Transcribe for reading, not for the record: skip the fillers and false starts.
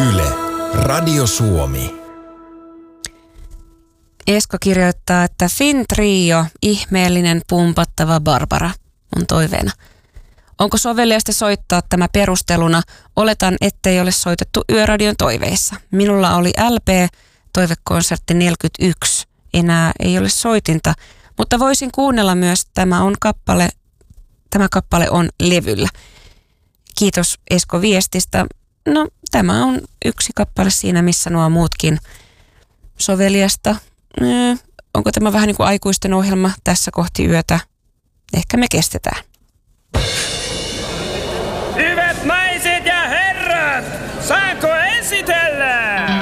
Yle, Radio Suomi. Esko kirjoittaa, että Finn Trio, ihmeellinen pumpattava Barbara, on toiveena. Onko soveliasta soittaa tämä perusteluna? Oletan, ettei ole soitettu Yöradion toiveissa. Minulla oli LP, toivekonsertti 41. Enää ei ole soitinta, mutta voisin kuunnella myös, tämä kappale on levyllä. Kiitos Esko viestistä. No, tämä on yksi kappale siinä, missä nuo muutkin soveliasta. Onko tämä vähän niin kuin aikuisten ohjelma tässä kohti yötä? Ehkä me kestetään.